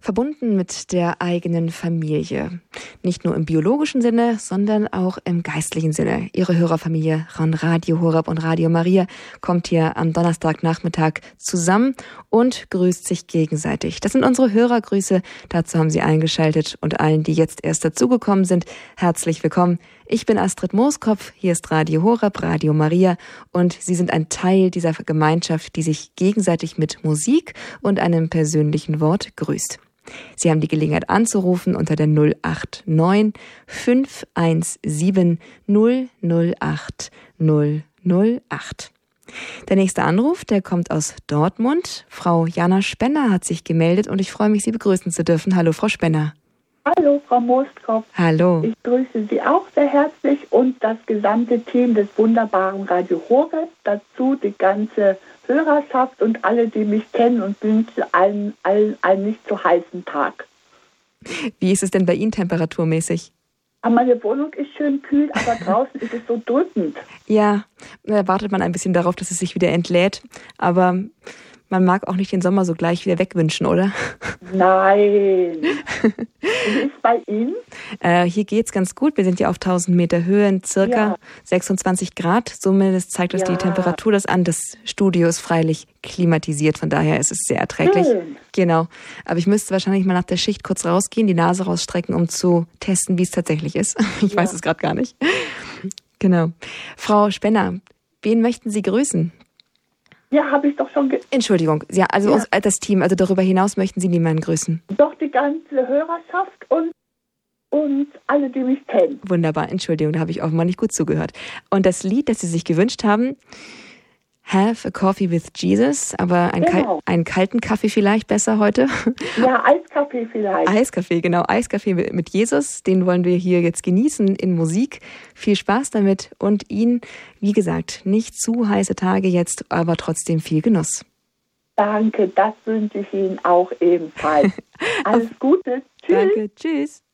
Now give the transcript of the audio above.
Verbunden mit der eigenen Familie. Nicht nur im biologischen Sinne, sondern auch im geistlichen Sinne. Ihre Hörerfamilie von Radio Horeb und Radio Maria kommt hier am Donnerstagnachmittag zusammen und grüßt sich gegenseitig. Das sind unsere Hörergrüße. Dazu haben Sie eingeschaltet und allen, die jetzt erst dazugekommen sind, herzlich willkommen. Ich bin Astrid Mooskopf, hier ist Radio Horeb, Radio Maria und Sie sind ein Teil dieser Gemeinschaft, die sich gegenseitig mit Musik und einem persönlichen Wort grüßt. Sie haben die Gelegenheit anzurufen unter der 089 517 008 008. Der nächste Anruf, der kommt aus Dortmund. Frau Jana Spenner hat sich gemeldet und ich freue mich, Sie begrüßen zu dürfen. Hallo, Frau Spenner. Hallo, Frau Mooskopf. Hallo. Ich grüße Sie auch sehr herzlich und das gesamte Team des wunderbaren Radio Horeb, dazu die ganze Hörerschaft und alle, die mich kennen und wünsche allen einen nicht so heißen Tag. Wie ist es denn bei Ihnen temperaturmäßig? Meine Wohnung ist schön kühl, aber draußen ist es so drückend. Ja, da wartet man ein bisschen darauf, dass es sich wieder entlädt, aber man mag auch nicht den Sommer so gleich wieder wegwünschen, oder? Nein. Wie ist bei Ihnen? Hier geht's ganz gut. Wir sind ja auf 1000 Meter Höhe in circa 26 Grad. Zumindest zeigt das die Temperatur das an. Das Studio ist freilich klimatisiert, von daher ist es sehr erträglich. Schön. Genau. Aber ich müsste wahrscheinlich mal nach der Schicht kurz rausgehen, die Nase rausstrecken, um zu testen, wie es tatsächlich ist. Ich weiß es gerade gar nicht. Genau. Frau Spenner, wen möchten Sie grüßen? Ja, habe ich doch schon... Entschuldigung, ja, also uns, das Team, also darüber hinaus möchten Sie niemanden grüßen? Doch die ganze Hörerschaft und alle, die mich kennen. Wunderbar, Entschuldigung, da habe ich offenbar nicht gut zugehört. Und das Lied, das Sie sich gewünscht haben, Have a Coffee with Jesus, aber einen kalten Kaffee vielleicht besser heute? Ja, Eiskaffee vielleicht. Eiskaffee, genau, Eiskaffee mit Jesus, den wollen wir hier jetzt genießen in Musik. Viel Spaß damit und Ihnen, wie gesagt, nicht zu heiße Tage jetzt, aber trotzdem viel Genuss. Danke, das wünsche ich Ihnen auch ebenfalls. Alles Gute, tschüss. Danke, tschüss.